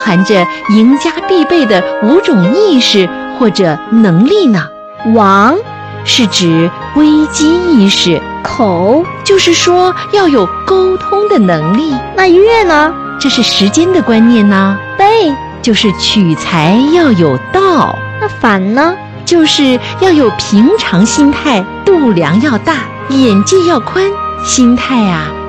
含着赢家必备的5种意识或者能力呢？ 王是指危机意识， 口就是说要有沟通的能力。 那乐呢？ 这是时间的观念呢。 备就是取材要有道。 那反呢？ 就是要有平常心态，度量要大，眼界要宽，心态